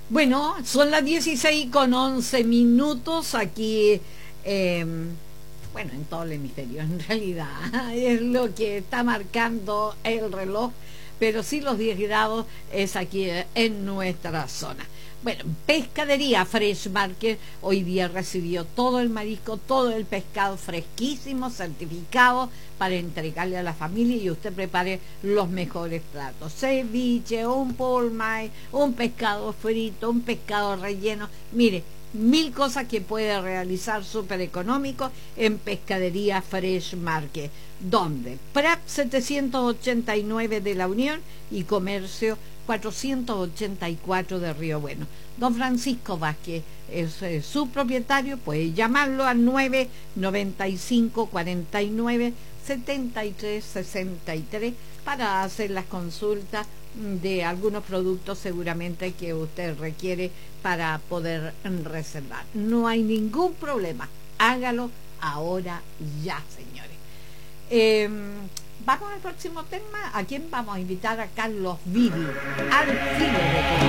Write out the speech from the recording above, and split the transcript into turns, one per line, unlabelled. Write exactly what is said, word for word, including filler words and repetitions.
Bueno, son las dieciséis con once minutos aquí, eh, bueno, en todo el hemisferio, en realidad, es lo que está marcando el reloj, pero sí los diez grados es aquí en nuestra zona. Bueno, Pescadería Fresh Market hoy día recibió todo el marisco, todo el pescado fresquísimo, certificado para entregarle a la familia y usted prepare los mejores platos. Ceviche, un pulmay, un pescado frito, un pescado relleno. Mire, mil cosas que puede realizar súper económico en Pescadería Fresh Market. ¿Dónde? Prat setecientos ochenta y nueve de la Unión y Comercio cuatrocientos ochenta y cuatro de Río Bueno. Don Francisco Vázquez es eh, su propietario, puede llamarlo al nueve noventa y cinco cuarenta y nueve setenta y tres sesenta y tres para hacer las consultas de algunos productos seguramente que usted requiere para poder reservar. No hay ningún problema, hágalo ahora ya, señores. Eh, Vamos al próximo tema. ¿A quién vamos a invitar? A Carlos Vivi, al filo de